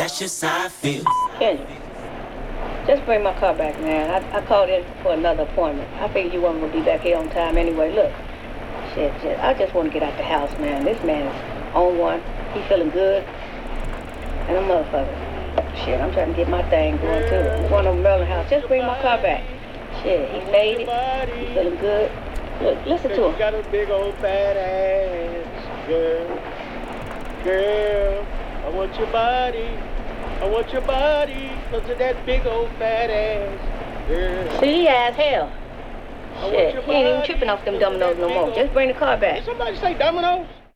that's just how I feel. Kendra, just bring my car back, man. I called in for another appointment. I figured you weren't going to be back here on time anyway. Look, shit. I just want to get out the house, man. This man is on one. He feeling good. And a motherfucker. Shit, I'm trying to get my thing going, too. I'm going over to Merlin House. Just bring my car back. Shit, he faded. He feeling good. Look, listen to him. You got a big old fat ass, girl. Girl, I want your body. I want your body because of that big old fat ass, girl. See, as hell. Shit, he ain't even tripping off them dominoes no more. Just bring the car back. Did somebody say dominoes?